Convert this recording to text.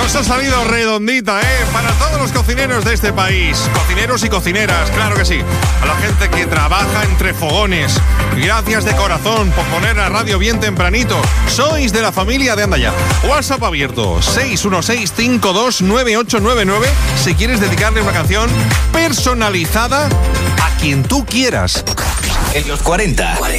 Nos ha salido redondita, para todos los cocineros de este país. Cocineros y cocineras, claro que sí. A la gente que trabaja entre fogones. Gracias de corazón por poner la radio bien tempranito. Sois de la familia de Anda Ya. WhatsApp abierto, 616-529899. Si quieres dedicarle una canción personalizada a quien tú quieras. En los 40.